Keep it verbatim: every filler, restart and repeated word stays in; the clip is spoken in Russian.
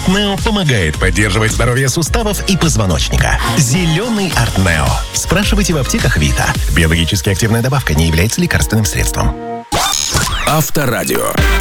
Артнео помогает поддерживать здоровье суставов и позвоночника. Зеленый Артнео. Спрашивайте в аптеках Вита. Биологически активная добавка не является лекарственным средством. Авторадио.